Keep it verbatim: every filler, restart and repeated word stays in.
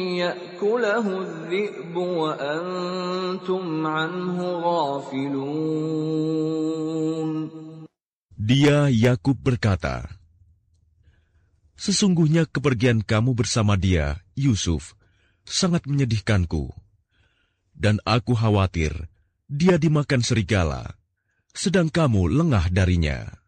يأكله الذئب وأنتم عنه غافلون. Dia Yakub berkata, sesungguhnya kepergian kamu bersama dia, Yusuf, sangat menyedihkanku. Dan aku khawatir dia dimakan serigala, sedang kamu lengah darinya.